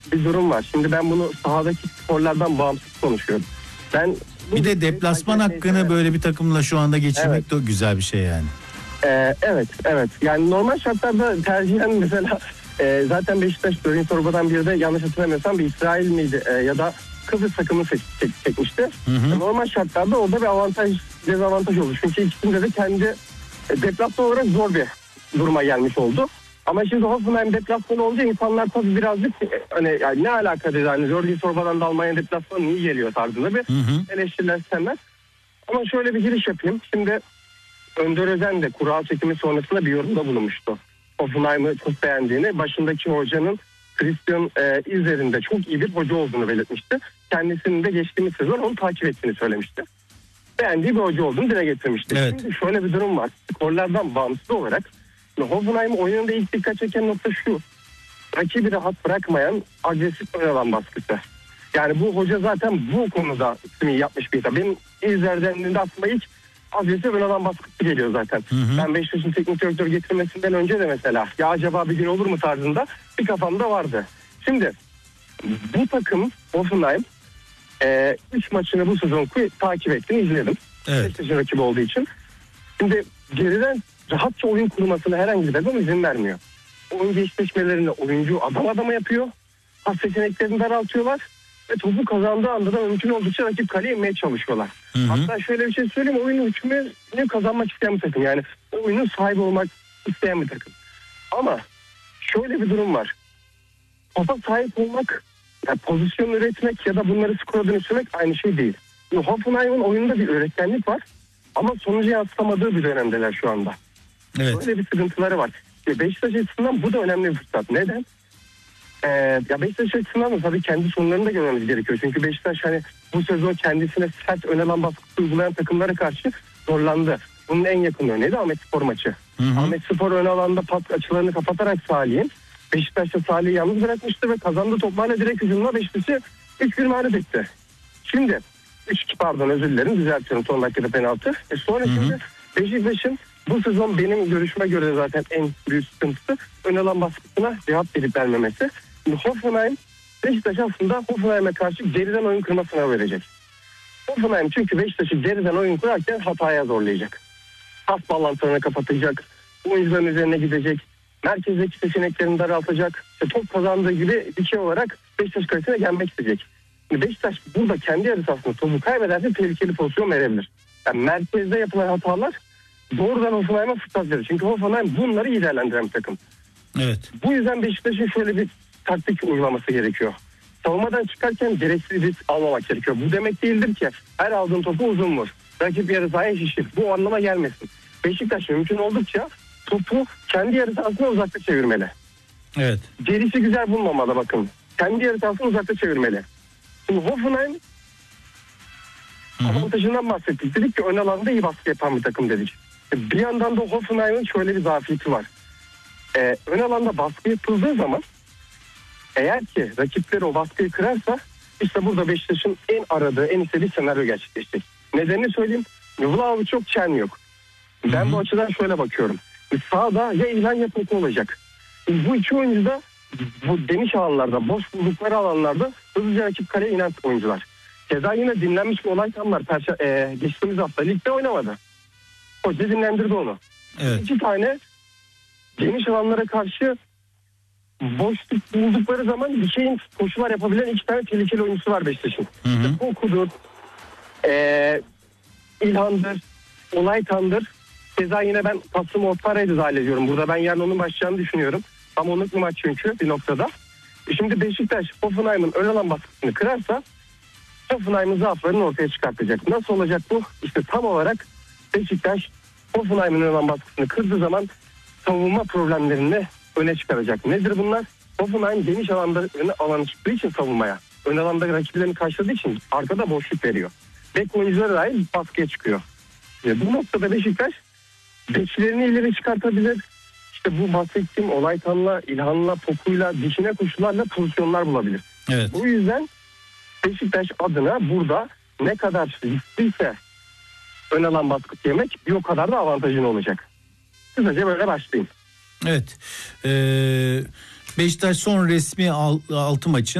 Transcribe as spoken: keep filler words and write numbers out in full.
bir durum var. Şimdi ben bunu sahadaki sporlardan bağımsız konuşuyorum. Ben bir de deplasman hakkını neyse, böyle bir takımla şu anda geçirmek evet. de güzel bir şey yani. Ee, evet, evet. Yani normal şartlarda tercihen mesela e, zaten Beşiktaş Dörin Torba'dan bir de yanlış hatırlamıyorsam bir İsrail miydi e, ya da Kıbrıs takımı seç, çek, çekmişti. Hı hı. Normal şartlarda orada bir avantaj, dezavantaj oldu. Çünkü ikisinde de kendi e, deplasman olarak zor bir duruma gelmiş oldu. Ama şimdi Hoffenheim deplasmanı olunca insanlar tabii birazcık hani yani ne alaka dedi, hani Jordi Sorba'dan da Almanya deplasmanı niye geliyor tarzında bir hı hı. eleştiriler istemez. Ama şöyle bir giriş yapayım. Şimdi Önder Özen de kura çekimi sonrasında bir yorumda bulunmuştu. Hoffenheim'ı çok beğendiğini, başındaki hocanın Christian e, İzer'in çok iyi bir hoca olduğunu belirtmişti. Kendisinin de geçtiğimiz sezon onu takip ettiğini söylemişti. Beğendiği bir hoca olduğunu dile getirmişti. Evet. Şimdi şöyle bir durum var. Skorlardan bağımsız olarak Hoffenheim oyununda ilk dikkat çeken nokta şu. Rakibi rahat bırakmayan agresif ön alan baskısı. Yani bu hoca zaten bu konuda ismi yapmış bir insan. Benim İzler'den de aklıma ilk agresif ön alan baskısı geliyor zaten. Hı hı. Ben Beşiktaş'ın teknik direktör getirmesinden önce de mesela ya acaba bir gün olur mu tarzında bir kafamda vardı. Şimdi bu takım Hoffenheim üç e, maçını bu sezon takip ettim, izledim. Evet. Beşiktaş'ın rakibi olduğu için. Şimdi geriden rahatça oyun kurmasına herhangi bir takım izin vermiyor. Oyuncu eşleşmelerinde oyuncu adam adama yapıyor. Pas seçeneklerini daraltıyorlar. Ve topu kazandığı anda da mümkün oldukça rakip kaleye inmeye çalışıyorlar. Hı hı. Hatta şöyle bir şey söyleyeyim. Oyunun hükmünü kazanmak isteyen bir takım. Yani oyunun sahibi olmak isteyen bir takım. Ama şöyle bir durum var. Topa sahip olmak, yani pozisyon üretmek ya da bunları skora dönüştürmek aynı şey değil. Hoffenheim'in oyununda bir öğretmenlik var. Ama sonucu yansıtamadığı bir dönemdeler şu anda. Evet. Böyle bir sıkıntıları var. Beşiktaş açısından bu da önemli bir fırsat. Neden? Ee, ya Beşiktaş açısından da tabii kendi sorunlarını da görmemiz gerekiyor. Çünkü Beşiktaş hani bu sezon kendisine sert ön alan baskısı uygulayan takımlara karşı zorlandı. Bunun en yakın örneği de Ahmetspor maçı. Hı hı. Ahmetspor ön alanda pas açılarını kapatarak Salih'in Beşiktaş'ta Salih'i yalnız bırakmıştı ve kazandığı toplarla direkt hücumla Beşiktaş'ı üç bir mağlup etti. Şimdi üç iki pardon özür dilerim düzeltiyorum son dakikada penaltı. E sonrasında Beşiktaş'ın bu sezon benim görüşüme göre zaten en büyük sıkıntısı ön alan baskısına cevap verip vermemesi. Hoffenheim, Beşiktaş aslında Hoffenheim'e karşı geriden oyun kırma sınavı verecek. Hoffenheim çünkü Beşiktaş'ı geriden oyun kurarken hataya zorlayacak. Pas bağlantılarını kapatacak, oyuncuların üzerine gidecek, merkezdeki seçeneklerini daraltacak. İşte top kazandığı gibi dikey olarak Beşiktaş kalesine gelmek isteyecek. Beşiktaş burada kendi yarı sahasında topu kaybederse tehlikeli pozisyon verebilir. Yani merkezde yapılan hatalar doğrudan Hoffenheim'e fırsat verir. Çünkü Hoffenheim bunları iyi değerlendiren bir takım. Evet. Bu yüzden Beşiktaş'ın şöyle bir taktik uygulaması gerekiyor. Savunmadan çıkarken gereksiz risk almamak gerekiyor. Bu demek değildir ki her aldığın topu uzun vur. Rakip yarı sahaya şişir. Bu anlama gelmesin. Beşiktaş mümkün oldukça topu kendi yarı sahasına uzakta çevirmeli. Evet. Gerisi güzel bulmamalı bakın. Kendi yarı sahasına uzakta çevirmeli. Şimdi Hoffenheim avantajından bahsettik. Dedik ki ön alanda iyi baskı yapan bir takım dedik. Bir yandan da Hoffenheim'in şöyle bir zafiyeti var. Ee, ön alanda baskı yapıldığı zaman eğer ki rakipleri o baskıyı kırarsa işte burada Beşiktaş'ın en aradığı, en istediği senaryo gerçekleşecek. Nedenini söyleyeyim. Vlahovic çok, Çen yok. Ben Hı-hı. bu açıdan şöyle bakıyorum. Sağda ya İlhan ya Poku olacak. Bu iki oyuncu da bu geniş alanlarda, boş buldukları alanlarda hızlıca rakip kaleye inen oyuncular. Keza yine dinlenmiş bir olay tamlar. Perşe, e, geçtiğimiz hafta ligde oynamadı. Hoca dinlendirdi onu. Evet. İki tane geniş alanlara karşı boşluk buldukları zaman dikeyin koşular yapabilen iki tane tehlikeli oyuncusu var Beşiktaş'ın. İşte Poku'dur, e, İlhan'dır, Olaytan'dır. Keza yine ben Kasım Ortara'yı da ediyorum. Burada ben yarın onun başlayacağını düşünüyorum. Tam onluk bir maç çünkü bir noktada. E şimdi Beşiktaş Hoffenheim'ın ön alan baskısını kırarsa Hoffenheim'ın zaaflarını ortaya çıkartacak. Nasıl olacak bu? İşte tam olarak Beşiktaş Hoffenheim'ın ön alan baskısını kırdığı zaman savunma problemlerini öne çıkaracak. Nedir bunlar? Hoffenheim geniş alanda ön alanı çıktığı için savunmaya. Ön alanda rakiplerini karşıladığı için arkada boşluk veriyor. Bek oyuncuları dahil baskıya çıkıyor. E bu noktada Beşiktaş beklerini ileri çıkartabilir. İşte bu bahsettiğim Olaytan'la, İlhan'la, Poku'yla, dişine koşularla pozisyonlar bulabilir. Evet. Bu yüzden Beşiktaş adına burada ne kadar riskliyse ön alan baskı yemek bir o kadar da avantajın olacak. Kısaca böyle başlayayım. Evet. Ee, Beşiktaş son resmi altı maçın